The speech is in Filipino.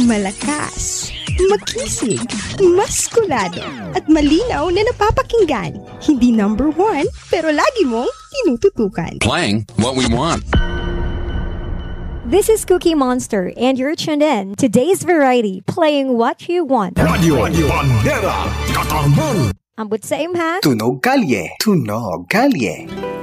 Malakas, makisig, maskulado, at malinaw na napapakinggan. Hindi number one, pero lagi mong tinututukan. Playing what we want. This is Cookie Monster, and you're tuned in to Today's Variety, playing what you want. Radio Bandera, Katarman. Ambot sa imha. Tunog Kalye.